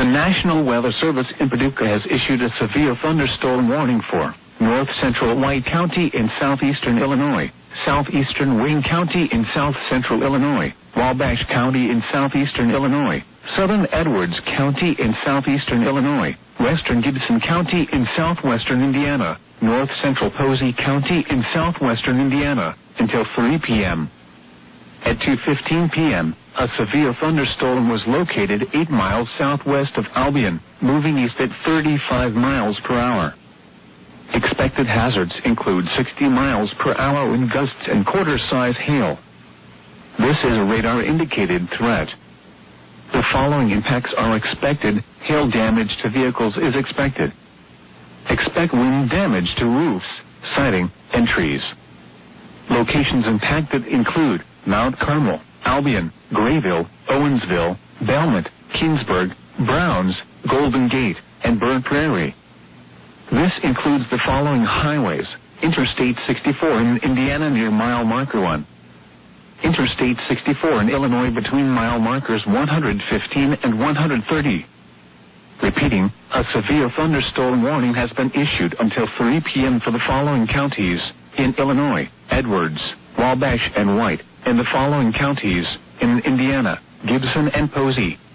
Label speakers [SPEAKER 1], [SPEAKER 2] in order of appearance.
[SPEAKER 1] National Weather Service in Paducah has issued a severe thunderstorm warning for north central White County in southeastern Illinois, southeastern Wayne County in south central Illinois, Wabash County in southeastern Illinois, southern Edwards County in southeastern Illinois, western Gibson County in southwestern Indiana, north central Posey County in southwestern Indiana, until 3 p.m. At 2:15 p.m., a severe thunderstorm was located 8 miles southwest of Albion, moving east at 35 miles per hour. Expected hazards include 60 miles per hour wind gusts and quarter-size hail. This is a radar-indicated threat. The following impacts are expected. Hail damage to vehicles is expected. Expect wind damage to roofs, siding, and trees. Locations impacted include Mount Carmel, Albion, Grayville, Owensville, Belmont, Kingsburg, Browns, Golden Gate, and Burnt Prairie. This includes the following highways: Interstate 64 in Indiana near mile marker 1. Interstate 64 in Illinois between mile markers 115 and 130. Repeating, a severe thunderstorm warning has been issued until 3 p.m. for the following counties in Illinois: Edwards, Wabash, and White, and the following counties in Indiana: Gibson and Posey.